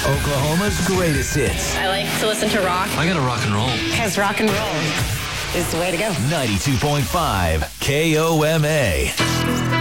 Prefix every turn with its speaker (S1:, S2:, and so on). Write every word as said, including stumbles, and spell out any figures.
S1: Oklahoma's greatest hits.
S2: I like to listen to rock.
S3: I gotta rock and roll.
S2: Because rock and roll is the way to go.
S1: ninety-two point five K O M A.